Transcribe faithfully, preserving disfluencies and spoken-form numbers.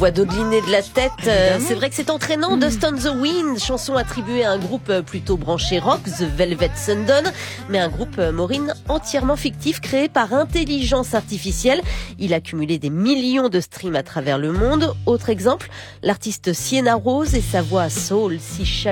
voit dodeliner de la tête. Euh, c'est vrai que c'est entraînant. Dust on the Wind, chanson attribuée à un groupe plutôt branché rock, The Velvet Sundown, mais un groupe, Maureen, entièrement fictif, créé par intelligence artificielle. Il a cumulé des millions de streams à travers le monde. Autre exemple, l'artiste Sienna Rose et sa voix soul si chaleureuse